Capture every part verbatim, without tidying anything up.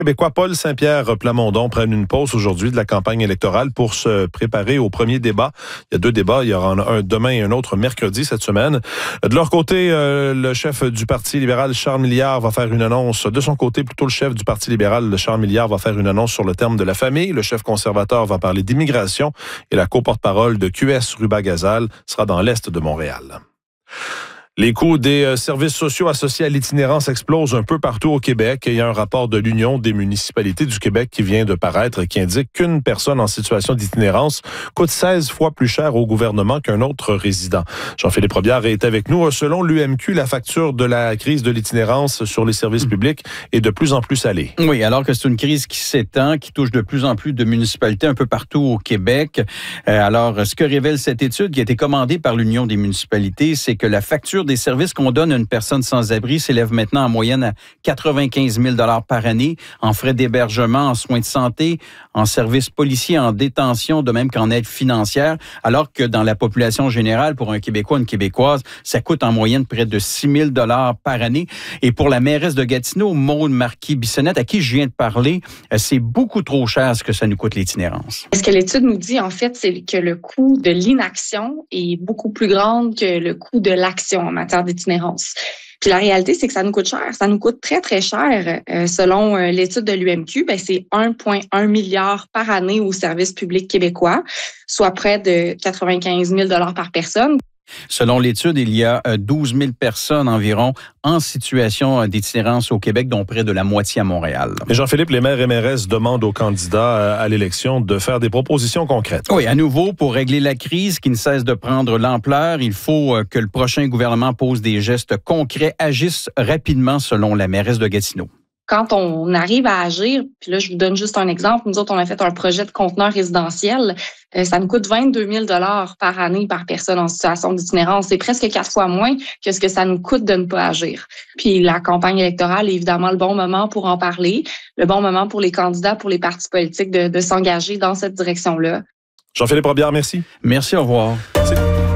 Québécois Paul Saint-Pierre Plamondon prennent une pause aujourd'hui de la campagne électorale pour se préparer au premier débat. Il y a deux débats, il y aura un demain et un autre mercredi cette semaine. De leur côté, euh, le chef du Parti libéral, Charles Milliard, va faire une annonce. De son côté, plutôt le chef du Parti libéral, Charles Milliard, va faire une annonce sur le terme de la famille. Le chef conservateur va parler d'immigration et la co-porte-parole de Q S, Ruba Gazal, sera dans l'est de Montréal. Les coûts des services sociaux associés à l'itinérance explosent un peu partout au Québec. Il y a un rapport de l'Union des municipalités du Québec qui vient de paraître qui indique qu'une personne en situation d'itinérance coûte seize fois plus cher au gouvernement qu'un autre résident. Jean-Philippe Robillard est avec nous. Selon l'U M Q, la facture de la crise de l'itinérance sur les services publics est de plus en plus salée. Oui, alors que c'est une crise qui s'étend, qui touche de plus en plus de municipalités un peu partout au Québec. Euh, alors, ce que révèle cette étude qui a été commandée par l'Union des municipalités, c'est que la facture des services qu'on donne à une personne sans-abri s'élève maintenant en moyenne à quatre-vingt-quinze mille dollars par année en frais d'hébergement, en soins de santé, en services policiers, en détention, de même qu'en aide financière, alors que dans la population générale, pour un Québécois, une Québécoise, ça coûte en moyenne près de six mille dollars par année. Et pour la mairesse de Gatineau, Maude Marquis-Bissonnette, à qui je viens de parler, c'est beaucoup trop cher ce que ça nous coûte l'itinérance. Ce que l'étude nous dit, en fait, c'est que le coût de l'inaction est beaucoup plus grand que le coût de l'action en matière d'itinérance. Puis la réalité, c'est que ça nous coûte cher. Ça nous coûte très, très cher. Euh, selon euh, l'étude de l'U M Q, ben, c'est un virgule un milliard par année au service public québécois, soit près de quatre-vingt-quinze mille dollars par personne. Selon l'étude, il y a douze mille personnes environ en situation d'itinérance au Québec, dont près de la moitié à Montréal. Et Jean-Philippe, les maires et mairesses demandent aux candidats à l'élection de faire des propositions concrètes. Oui, à nouveau, pour régler la crise qui ne cesse de prendre l'ampleur, il faut que le prochain gouvernement pose des gestes concrets, agisse rapidement, selon la mairesse de Gatineau. Quand on arrive à agir, puis là, je vous donne juste un exemple. Nous autres, on a fait un projet de conteneur résidentiel. Euh, ça nous coûte vingt-deux mille dollars par année par personne en situation d'itinérance. C'est presque quatre fois moins que ce que ça nous coûte de ne pas agir. Puis la campagne électorale est évidemment le bon moment pour en parler, le bon moment pour les candidats, pour les partis politiques de, de s'engager dans cette direction-là. Jean-Philippe Robillard, merci. Merci, au revoir. Merci.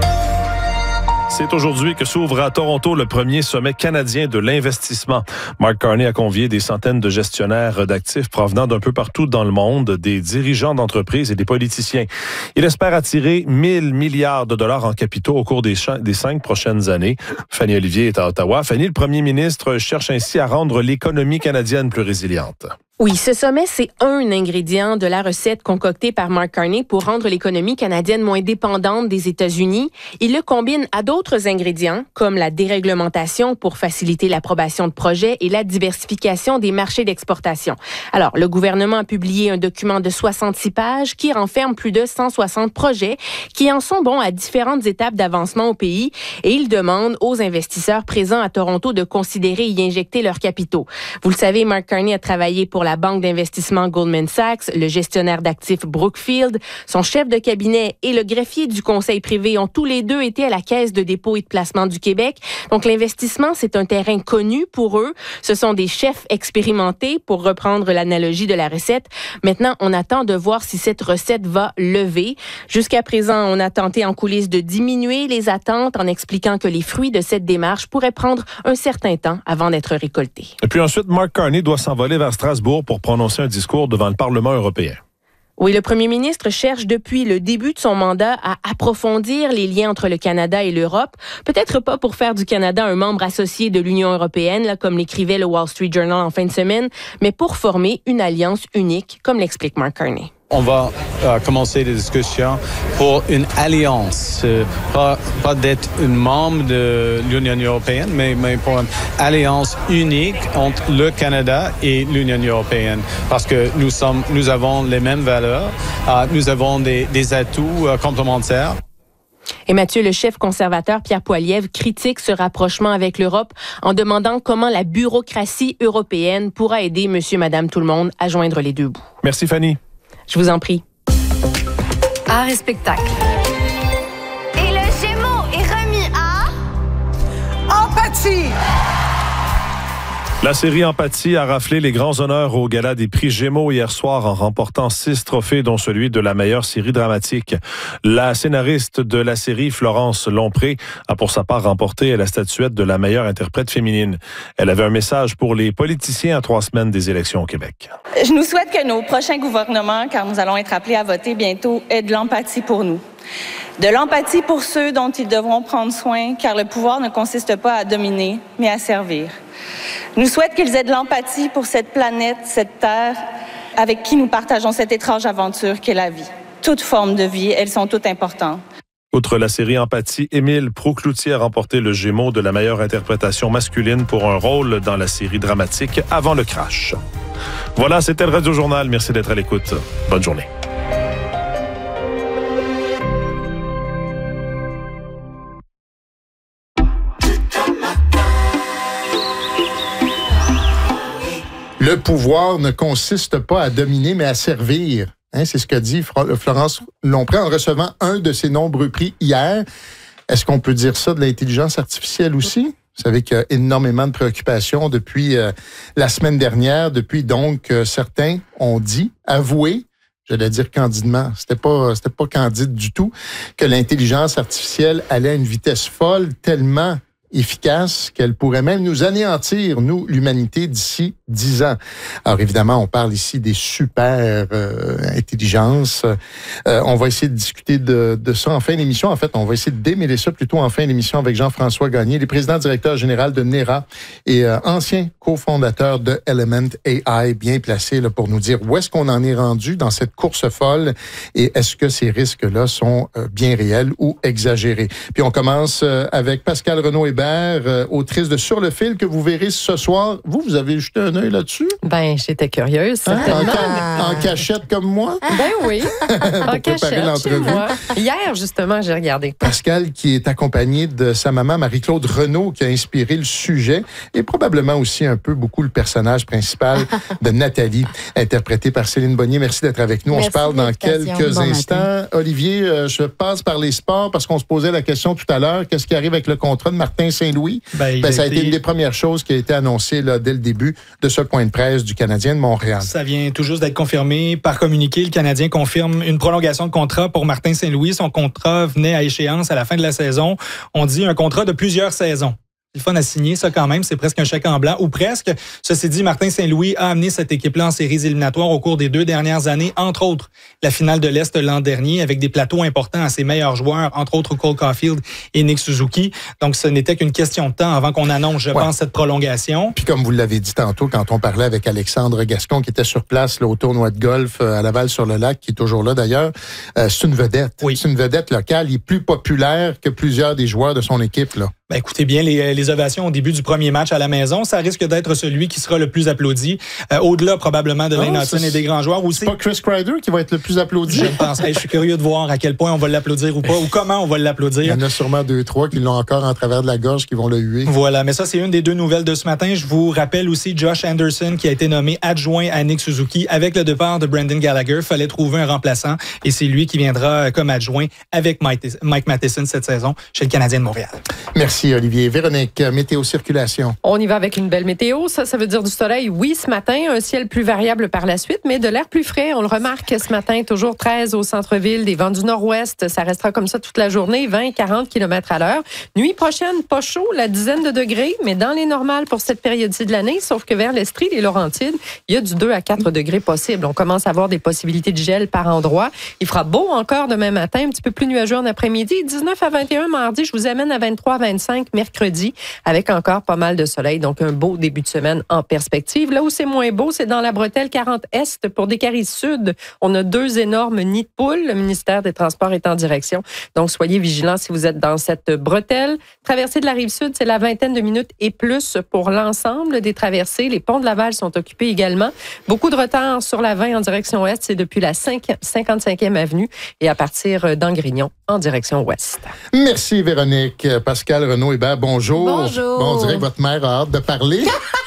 C'est aujourd'hui que s'ouvre à Toronto le premier sommet canadien de l'investissement. Mark Carney a convié des centaines de gestionnaires d'actifs provenant d'un peu partout dans le monde, des dirigeants d'entreprises et des politiciens. Il espère attirer mille milliards de dollars en capitaux au cours des, ch- des cinq prochaines années. Fanny Olivier est à Ottawa. Fanny, le premier ministre cherche ainsi à rendre l'économie canadienne plus résiliente. Oui, ce sommet, c'est un ingrédient de la recette concoctée par Mark Carney pour rendre l'économie canadienne moins dépendante des États-Unis. Il le combine à d'autres ingrédients, comme la déréglementation pour faciliter l'approbation de projets et la diversification des marchés d'exportation. Alors, le gouvernement a publié un document de soixante-six pages qui renferme plus de cent soixante projets qui en sont bons à différentes étapes d'avancement au pays et il demande aux investisseurs présents à Toronto de considérer y injecter leurs capitaux. Vous le savez, Mark Carney a travaillé pour la banque d'investissement Goldman Sachs, le gestionnaire d'actifs Brookfield, son chef de cabinet et le greffier du conseil privé ont tous les deux été à la Caisse de dépôt et de placement du Québec. Donc, l'investissement, c'est un terrain connu pour eux. Ce sont des chefs expérimentés, pour reprendre l'analogie de la recette. Maintenant, on attend de voir si cette recette va lever. Jusqu'à présent, on a tenté en coulisses de diminuer les attentes en expliquant que les fruits de cette démarche pourraient prendre un certain temps avant d'être récoltés. Et puis ensuite, Mark Carney doit s'envoler vers Strasbourg pour prononcer un discours devant le Parlement européen. Oui, le premier ministre cherche depuis le début de son mandat à approfondir les liens entre le Canada et l'Europe. Peut-être pas pour faire du Canada un membre associé de l'Union européenne, là, comme l'écrivait le Wall Street Journal en fin de semaine, mais pour former une alliance unique, comme l'explique Mark Carney. On va euh, commencer des discussions pour une alliance, euh, pas, pas d'être un membre de l'Union européenne, mais, mais pour une alliance unique entre le Canada et l'Union européenne, parce que nous sommes, nous avons les mêmes valeurs, euh, nous avons des, des atouts euh, complémentaires. Et Mathieu, le chef conservateur Pierre Poilievre critique ce rapprochement avec l'Europe en demandant comment la bureaucratie européenne pourra aider monsieur, madame, tout le monde à joindre les deux bouts. Merci Fanny. Je vous en prie. Art et spectacle. Et le Gémeaux est remis à... Empathie. La série Empathie a raflé les grands honneurs au gala des prix Gémeaux hier soir en remportant six trophées, dont celui de la meilleure série dramatique. La scénariste de la série, Florence Lompré, a pour sa part remporté la statuette de la meilleure interprète féminine. Elle avait un message pour les politiciens à trois semaines des élections au Québec. Je nous souhaite que nos prochains gouvernements, car nous allons être appelés à voter bientôt, aient de l'empathie pour nous. De l'empathie pour ceux dont ils devront prendre soin, car le pouvoir ne consiste pas à dominer, mais à servir. Je nous souhaite qu'ils aient de l'empathie pour cette planète, cette terre, avec qui nous partageons cette étrange aventure qu'est la vie. Toutes formes de vie, elles sont toutes importantes. Outre la série Empathie, Émile Proulx-Cloutier a remporté le Gémeaux de la meilleure interprétation masculine pour un rôle dans la série dramatique Avant le crash. Voilà, c'était le Radio Journal. Merci d'être à l'écoute. Bonne journée. Le pouvoir ne consiste pas à dominer, mais à servir. Hein, c'est ce que dit Florence Lompré en recevant un de ses nombreux prix hier. Est-ce qu'on peut dire ça de l'intelligence artificielle aussi? Vous savez qu'il y a énormément de préoccupations depuis euh, la semaine dernière, depuis donc euh, certains ont dit, avoué, j'allais dire candidement, c'était pas, c'était pas candide du tout, que l'intelligence artificielle allait à une vitesse folle tellement efficace qu'elle pourrait même nous anéantir, nous, l'humanité, d'ici dix ans. Alors évidemment, on parle ici des super euh, intelligences. Euh, on va essayer de discuter de, de ça en fin d'émission. En fait, on va essayer de démêler ça plutôt en fin d'émission avec Jean-François Gagné, le président directeur général de NERA et euh, ancien cofondateur de Element A I, bien placé là, pour nous dire où est-ce qu'on en est rendu dans cette course folle et est-ce que ces risques-là sont euh, bien réels ou exagérés. Puis on commence euh, avec Pascale Renaud-Hébert, Euh, autrice de Sur le fil, que vous verrez ce soir. Vous, vous avez jeté un œil là-dessus? Ben, j'étais curieuse, certainement. Hein? En, ca- en cachette comme moi? Ben oui, en cachette chez moi. Hier, justement, j'ai regardé. Pascal, qui est accompagné de sa maman, Marie-Claude Renaud, qui a inspiré le sujet, et probablement aussi un peu beaucoup le personnage principal de Nathalie, interprétée par Céline Bonnier. Merci d'être avec nous. Merci. On se parle dans quelques bon instants. Matin. Olivier, euh, je passe par les sports parce qu'on se posait la question tout à l'heure. Qu'est-ce qui arrive avec le contrat de Martin Saint-Louis? Ben, ben, ça a été... été une des premières choses qui a été annoncée là, dès le début de ce point de presse du Canadien de Montréal. Ça vient tout juste d'être confirmé par communiqué. Le Canadien confirme une prolongation de contrat pour Martin Saint-Louis. Son contrat venait à échéance à la fin de la saison. On dit un contrat de plusieurs saisons. C'est le fun à signer, ça quand même, c'est presque un chèque en blanc, ou presque. Ceci dit, Martin Saint-Louis a amené cette équipe-là en séries éliminatoires au cours des deux dernières années, entre autres la finale de l'Est l'an dernier, avec des plateaux importants à ses meilleurs joueurs, entre autres Cole Caulfield et Nick Suzuki. Donc, ce n'était qu'une question de temps avant qu'on annonce, je ouais. pense, cette prolongation. Puis comme vous l'avez dit tantôt, quand on parlait avec Alexandre Gascon, qui était sur place là, au tournoi de golf à Laval-sur-le-Lac, qui est toujours là d'ailleurs, euh, c'est une vedette. Oui. C'est une vedette locale. Il est plus populaire que plusieurs des joueurs de son équipe, là. Ben, écoutez bien, les, les ovations au début du premier match à la maison, ça risque d'être celui qui sera le plus applaudi. Euh, au-delà, probablement, de Lane Hutson et des grands joueurs aussi. C'est pas Chris Kreider qui va être le plus applaudi? Je pense. Hey, je suis curieux de voir à quel point on va l'applaudir ou pas, ou comment on va l'applaudir. Il y en a sûrement deux, trois qui l'ont encore en travers de la gorge, qui vont le huer. Voilà, mais ça, c'est une des deux nouvelles de ce matin. Je vous rappelle aussi Josh Anderson, qui a été nommé adjoint à Nick Suzuki. Avec le départ de Brendan Gallagher, il fallait trouver un remplaçant, et c'est lui qui viendra comme adjoint avec Mike, Mike Matheson cette saison chez le Canadien de Montréal. Merci, Olivier. Véronique, météo circulation. On y va avec une belle météo. Ça, ça veut dire du soleil, oui, ce matin. Un ciel plus variable par la suite, mais de l'air plus frais. On le remarque ce matin, toujours treize au centre-ville, des vents du nord-ouest. Ça restera comme ça toute la journée, vingt à quarante kilomètres à l'heure. Nuit prochaine, pas chaud, la dizaine de degrés, mais dans les normales pour cette période-ci de l'année, sauf que vers l'Estrie, les Laurentides, il y a du deux à quatre degrés possible. On commence à avoir des possibilités de gel par endroit. Il fera beau encore demain matin, un petit peu plus nuageux en après-midi. dix-neuf à vingt et un mardi, je vous amène à vingt-trois à vingt-cinq mercredi, avec encore pas mal de soleil. Donc, un beau début de semaine en perspective. Là où c'est moins beau, c'est dans la bretelle quarante Est. Pour Descaries Sud, on a deux énormes nids de poules. Le ministère des Transports est en direction. Donc, soyez vigilants si vous êtes dans cette bretelle. Traversée de la Rive-Sud, c'est la vingtaine de minutes et plus pour l'ensemble des traversées. Les ponts de Laval sont occupés également. Beaucoup de retard sur la vingt en direction Est. C'est depuis la cinquante-cinquième avenue et à partir d'Angrignon en direction Ouest. Merci, Véronique. Pascal Renaud-Hébert, bonjour. Bonjour. Bon, on dirait que votre mère a hâte de parler.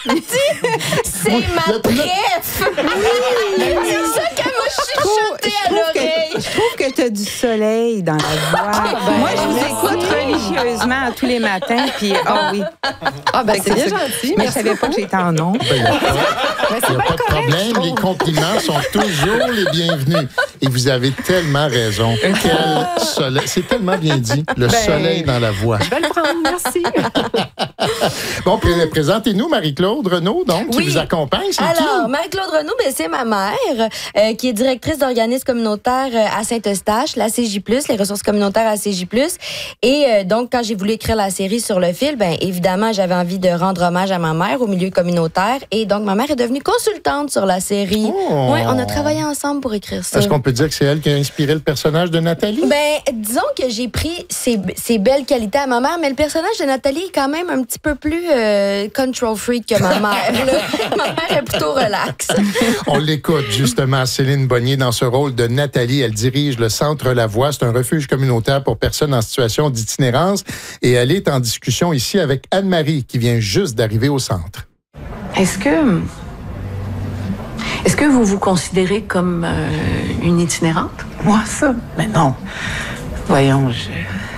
C'est ma préf! C'est ça qu'elle m'a chuchoté à l'oreille. Je trouve trouve que tu as du soleil dans la voix. Ah, ben, moi, je vous écoute religieusement tous les matins, puis ah oui. Ah ben c'est bien gentil. Mais je savais pas que j'étais en nom. Il n'y a pas, pas de problème. Les compliments sont toujours les bienvenus. Et vous avez tellement raison. Quel soleil. C'est tellement bien dit. Le ben, soleil dans la voix. Je vais le prendre, merci. Bon, présentez-nous Marie-Claude Renaud, donc, oui. qui vous accompagne. C'est Alors, qui? Marie-Claude Renaud, ben, c'est ma mère, euh, qui est directrice d'organismes communautaires à Saint-Eustache, la C J plus, les ressources communautaires à C J plus. Et euh, donc, quand j'ai voulu écrire la série sur le fil, ben évidemment, j'avais envie de rendre hommage à ma mère au milieu communautaire. Et donc, ma mère est devenue consultante sur la série. Oh. Oui, on a travaillé ensemble pour écrire ça. Est-ce qu'on peut dire que c'est elle qui a inspiré le personnage de Nathalie? Ben, disons que j'ai pris ses, ses belles qualités à ma mère, mais le personnage de Nathalie est quand même un petit peu plus euh, control freak que ma mère. Là. Ma mère est plutôt relax. On l'écoute justement, Céline Bonnier, dans ce rôle de Nathalie. Elle dirige le Centre La Voix. C'est un refuge communautaire pour personnes en situation d'itinérance. Et elle est en discussion ici avec Anne-Marie, qui vient juste d'arriver au centre. Est-ce que... Est-ce que vous vous considérez comme euh, une itinérante? Moi, ça? Mais non. Voyons, je...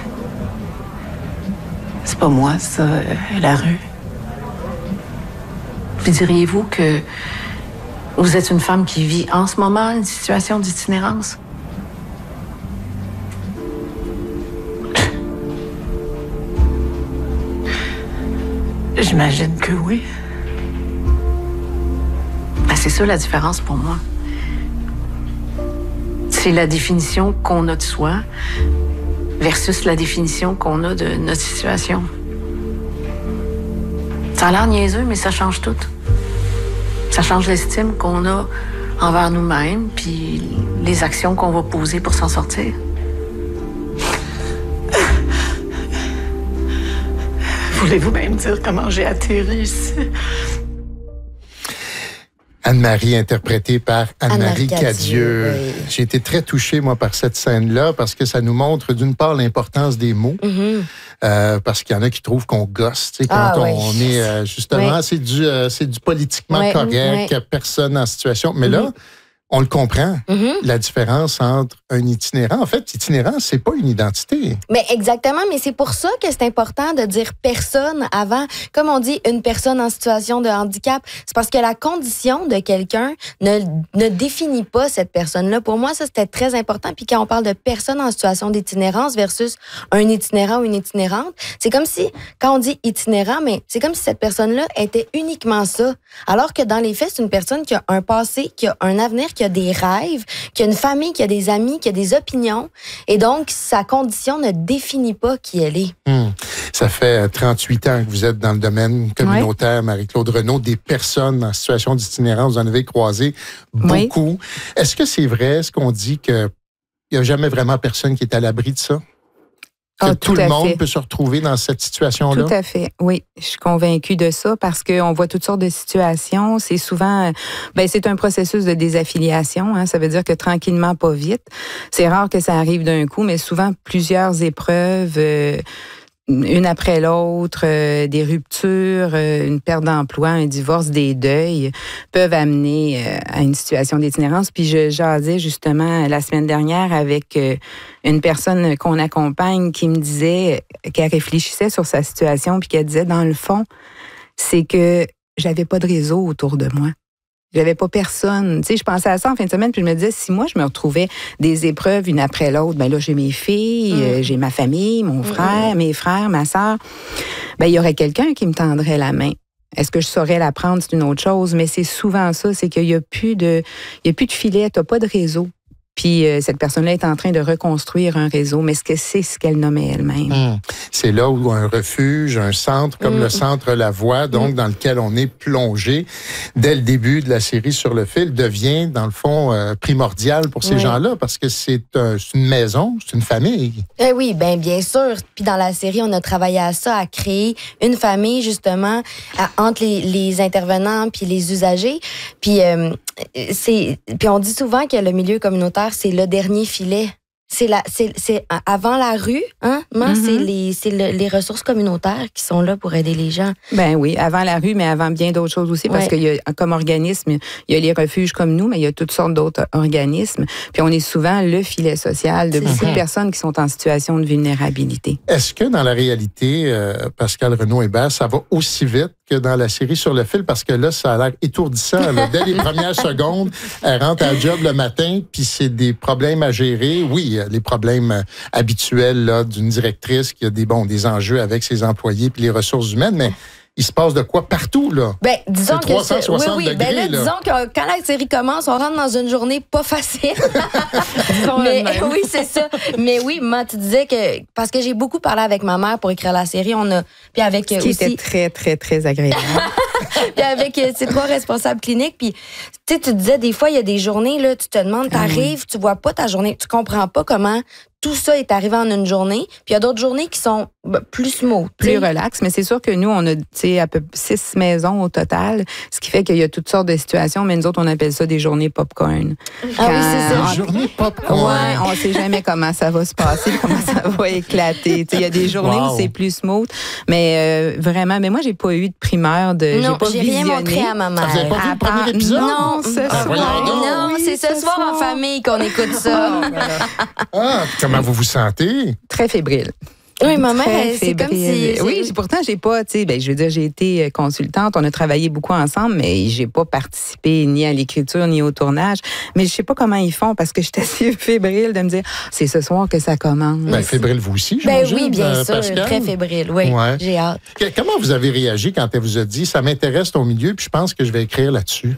C'est pas moi, ça, euh, la rue. Puis diriez-vous que vous êtes une femme qui vit en ce moment une situation d'itinérance? J'imagine que oui. Ben, c'est ça la différence pour moi. C'est la définition qu'on a de soi versus la définition qu'on a de notre situation. Ça a l'air niaiseux, mais ça change tout. Ça change l'estime qu'on a envers nous-mêmes, puis les actions qu'on va poser pour s'en sortir. Voulez-vous même dire comment j'ai atterri ici? Anne-Marie, interprétée par Anne-Marie Anne-Marie Cadieux. Oui. J'ai été très touché, moi, par cette scène-là, parce que ça nous montre, d'une part, l'importance des mots, mm-hmm. euh, parce qu'il y en a qui trouvent qu'on gosse, tu sais, quand ah, on, oui. on est, euh, justement, oui. c'est du, euh, c'est du politiquement oui. correct, oui. personne en situation. Mais mm-hmm. là, on le comprend, mm-hmm. la différence entre un itinérant. En fait, itinérant, c'est pas une identité. Mais exactement, mais c'est pour ça que c'est important de dire personne avant. Comme on dit, une personne en situation de handicap, c'est parce que la condition de quelqu'un ne, ne définit pas cette personne-là. Pour moi, ça, c'était très important. Puis quand on parle de personne en situation d'itinérance versus un itinérant ou une itinérante, c'est comme si, quand on dit itinérant, mais c'est comme si cette personne-là était uniquement ça. Alors que dans les faits, c'est une personne qui a un passé, qui a un avenir, qui a des rêves, qui a une famille, qui a des amis, qui a des opinions. Et donc, sa condition ne définit pas qui elle est. Hum. Ça fait trente-huit ans que vous êtes dans le domaine communautaire, ouais. Marie-Claude Renaud. Des personnes en situation d'itinérance, vous en avez croisé beaucoup. Oui. Est-ce que c'est vrai, ce qu'on dit, qu'il n'y a jamais vraiment personne qui est à l'abri de ça? Que ah, tout, tout le monde fait. peut se retrouver dans cette situation-là? Tout à fait, oui. Je suis convaincue de ça parce qu'on voit toutes sortes de situations. C'est souvent... ben c'est un processus de désaffiliation. Hein. Ça veut dire que tranquillement, pas vite. C'est rare que ça arrive d'un coup, mais souvent plusieurs épreuves... Euh, une après l'autre, euh, des ruptures, euh, une perte d'emploi, un divorce, des deuils peuvent amener euh, à une situation d'itinérance. Puis je jasais justement la semaine dernière avec euh, une personne qu'on accompagne qui me disait qu'elle réfléchissait sur sa situation puis qu'elle disait dans le fond, c'est que j'avais pas de réseau autour de moi. J'avais pas personne. Tu sais, je pensais à ça en fin de semaine, puis je me disais, si moi, je me retrouvais des épreuves une après l'autre, ben là, j'ai mes filles, mmh. euh, j'ai ma famille, mon frère, mmh. mes frères, ma sœur, ben il y aurait quelqu'un qui me tendrait la main. Est-ce que je saurais la prendre? C'est une autre chose, mais c'est souvent ça, c'est qu'il y a plus de, il y a plus de filet, t'as pas de réseau. Puis euh, cette personne-là est en train de reconstruire un réseau, mais est-ce que c'est ce qu'elle nommait elle-même? Mmh. C'est là où un refuge, un centre comme mmh. le Centre La Voix, donc mmh. dans lequel on est plongé dès le début de la série Sur le fil, devient, dans le fond, euh, primordial pour ces oui. gens-là, parce que c'est, euh, c'est une maison, c'est une famille. Eh oui, bien, bien sûr. Puis dans la série, on a travaillé à ça, à créer une famille, justement, à, entre les, les intervenants puis les usagers. Puis, euh, c'est, puis on dit souvent que le milieu communautaire, c'est le dernier filet. c'est, la, c'est, c'est avant la rue, hein? Mm-hmm. C'est, les, c'est le, les ressources communautaires qui sont là pour aider les gens. Ben oui, avant la rue, mais avant bien d'autres choses aussi, parce ouais. qu'il y a, comme organisme, il y a les refuges comme nous, mais il y a toutes sortes d'autres organismes. Puis on est souvent le filet social de c'est beaucoup ça. de personnes qui sont en situation de vulnérabilité. Est-ce que dans la réalité, euh, Pascal Renaud-Hébert, ça va aussi vite que dans la série Sur le fil? Parce que là, ça a l'air étourdissant. Là. Dès les premières secondes, elle rentre à la job le matin, puis c'est des problèmes à gérer. Oui, les problèmes habituels là, d'une directrice qui a des, bon, des enjeux avec ses employés puis les ressources humaines, mais il se passe de quoi partout, là? Ben, disons c'est trois cent soixante que... Oui, oui. degrés, ben là, là. disons que quand la série commence, on rentre dans une journée pas facile. mais, oui, c'est ça. Mais oui, moi, tu disais que... Parce que j'ai beaucoup parlé avec ma mère pour écrire la série. On a... Puis avec Ce qui aussi... était très, très, très agréable. Puis avec euh, ces trois responsables cliniques. Puis, tu sais, tu disais, des fois, il y a des journées, là, tu te demandes, t'arrives, tu vois pas ta journée, tu comprends pas comment tout ça est arrivé en une journée. Puis il y a d'autres journées qui sont ben, plus smooth. Plus relax. Mais c'est sûr que nous, on a, tu sais, à peu six maisons au total, ce qui fait qu'il y a toutes sortes de situations, mais nous autres, on appelle ça des journées popcorn. Ah Quand, oui, c'est ça. Des journées popcorn. Ouais, on sait jamais comment ça va se passer, comment ça va éclater. Tu sais, il y a des journées wow. où c'est plus smooth, mais euh, vraiment, mais moi, j'ai pas eu de primeur de, non, j'ai pas j'ai visionné. rien montré à ma mère. Vous avez pas vu le premier épisode? Non, ce ah, soir. Non, oui, c'est ce, ce soir, soir en famille qu'on écoute ça. Ah, comment vous vous sentez? Très fébrile. Oui, ma mère, c'est comme si... Oui, pourtant, j'ai pas, tu sais, ben, je veux dire, j'ai été consultante, on a travaillé beaucoup ensemble, mais j'ai pas participé ni à l'écriture, ni au tournage. Mais je sais pas comment ils font, parce que j'étais assez fébrile de me dire, c'est ce soir que ça commence. Ben, fébrile, vous aussi, ben j'imagine. Oui, bien euh, sûr, Pascal? Très fébrile, oui, ouais. J'ai hâte. Comment vous avez réagi quand elle vous a dit, ça m'intéresse ton milieu, puis je pense que je vais écrire là-dessus?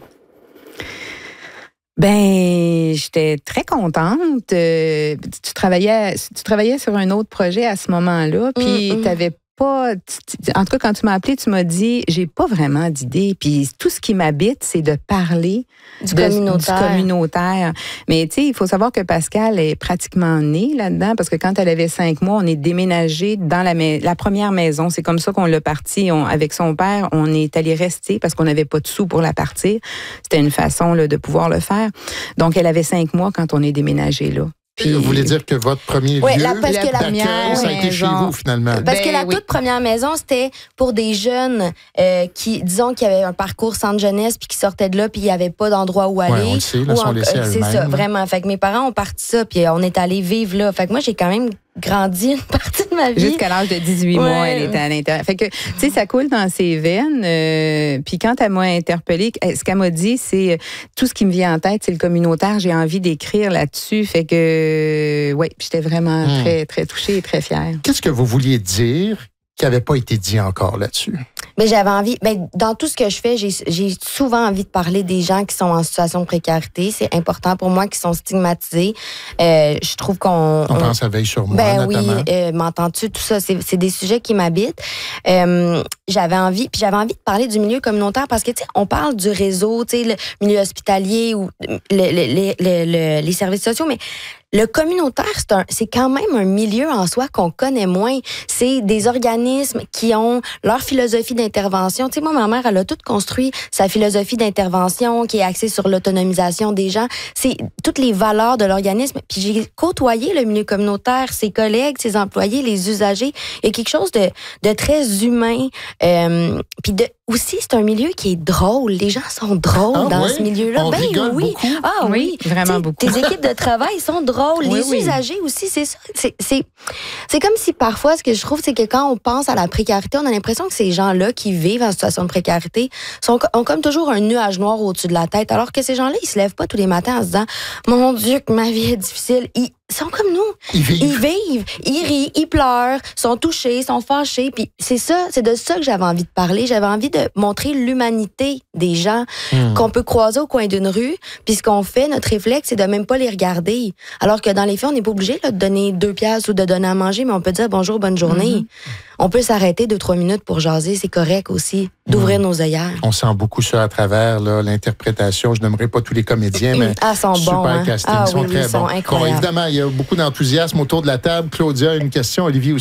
Ben, j'étais très contente. Euh, tu travaillais, tu travaillais sur un autre projet à ce moment-là, puis mm-hmm. t'avais pas. En tout cas, quand tu m'as appelé, tu m'as dit, j'ai pas vraiment d'idée. Puis tout ce qui m'habite, c'est de parler du, de, communautaire. du communautaire. Mais tu sais, il faut savoir que Pascal est pratiquement née là-dedans, parce que quand elle avait cinq mois, on est déménagé dans la, ma- la première maison. C'est comme ça qu'on l'a parti. On, avec son père, on est allé rester parce qu'on n'avait pas de sous pour la partir. C'était une façon là, de pouvoir le faire. Donc, elle avait cinq mois quand on est déménagé là. Puis, vous voulez dire que votre premier ouais, lieu la, parce que la première ça a été chez vous, finalement? Parce ben, que la oui. toute première maison, c'était pour des jeunes euh, qui, disons, qui avaient un parcours centre jeunesse puis qui sortaient de là puis il n'y avait pas d'endroit où aller. Ouais, on le sait, là, ou sont en, laissés à c'est eux-mêmes. ça, vraiment. Fait que mes parents ont parti ça puis on est allés vivre là. Fait que moi, j'ai quand même grandi une partie de ma vie. Jusqu'à l'âge de dix-huit ouais. mois, elle était à l'intérieur. Fait que, tu sais, ça coule dans ses veines. Euh, puis quand elle m'a interpellée, ce qu'elle m'a dit, c'est tout ce qui me vient en tête, c'est le communautaire. J'ai envie d'écrire là-dessus. Fait que, oui, j'étais vraiment hmm. très, très touchée et très fière. Qu'est-ce que vous vouliez dire qui n'avait pas été dit encore là-dessus? Mais j'avais envie, ben, dans tout ce que je fais, j'ai, j'ai souvent envie de parler des gens qui sont en situation de précarité. C'est important pour moi, qui sont stigmatisés. Euh, je trouve qu'on... On, on pense à Veille sur moi, ben notamment. Oui, euh, m'entends-tu? Tout ça, c'est, c'est des sujets qui m'habitent. Euh, j'avais envie, puis j'avais envie de parler du milieu communautaire parce que, tu sais, on parle du réseau, tu sais, le milieu hospitalier ou le, le, le, le, le, les services sociaux, mais le communautaire, c'est, un, c'est quand même un milieu en soi qu'on connaît moins. C'est des organismes qui ont leur philosophie d'intervention. Tu sais, moi, ma mère, elle a tout construit sa philosophie d'intervention qui est axée sur l'autonomisation des gens. C'est toutes les valeurs de l'organisme. Puis j'ai côtoyé le milieu communautaire, ses collègues, ses employés, les usagers. Il y a quelque chose de, de très humain. Euh, puis de, aussi, c'est un milieu qui est drôle. Les gens sont drôles ah, dans oui? ce milieu-là. On ben rigole oui. beaucoup. Ah oui, oui vraiment beaucoup. Tes équipes de travail sont drôles. Oui, les oui. usagers aussi, c'est ça. C'est, c'est, c'est comme si parfois, ce que je trouve, c'est que quand on pense à la précarité, on a l'impression que ces gens-là qui vivent en situation de précarité sont, ont comme toujours un nuage noir au-dessus de la tête, alors que ces gens-là, ils se lèvent pas tous les matins en se disant « Mon Dieu, que ma vie est difficile. » Ils sont comme nous. Ils vivent. Ils vivent. Ils rient, ils pleurent, sont touchés, sont fâchés. Puis c'est ça, c'est de ça que j'avais envie de parler. J'avais envie de montrer l'humanité des gens mmh. qu'on peut croiser au coin d'une rue. Puis ce qu'on fait, notre réflexe, c'est de même pas les regarder. Alors que dans les faits, on n'est pas obligé là, de donner deux piastres ou de donner à manger, mais on peut dire bonjour, bonne journée. Mmh. On peut s'arrêter deux, trois minutes pour jaser. C'est correct aussi, d'ouvrir mmh. nos œillères. On sent beaucoup ça à travers là, l'interprétation. Je n'aimerais pas tous les comédiens, mais ah, sont super bons, hein? casting. Ah, ils sont oui, très ils sont bons. incroyables. Bon, évidemment, il y a beaucoup d'enthousiasme autour de la table. Claudia, une question. Olivier aussi.